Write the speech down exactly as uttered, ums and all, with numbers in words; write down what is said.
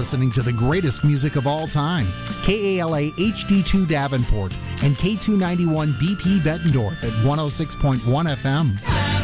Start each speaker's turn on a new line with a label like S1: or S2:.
S1: listening to the greatest music of all time. K A L A H D two Davenport and K two ninety-one B P Bettendorf at one oh six point one F M.